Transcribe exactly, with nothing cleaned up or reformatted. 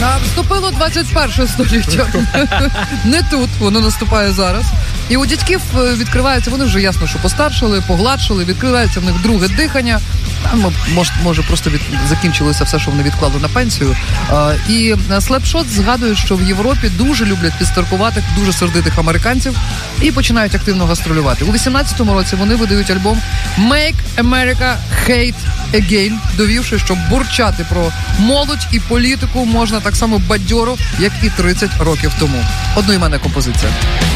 Вступило двадцять перше століття. Не тут, воно наступає зараз. І у дядьків відкривається, вони вже ясно, що постаршили, погладшили, відкривається в них друге дихання. Може, може просто від... закінчилося все, що вони відклали на пенсію. А, і Slapshot згадує, що в Європі дуже люблять підстаркуватих, дуже сердитих американців і починають активно гастролювати. У вісімнадцятому році вони видають альбом Make America Hate Again, довівши, що бурчати про молодь і політику можна так само бадьоро, як і тридцять років тому. Одноіменна композиція.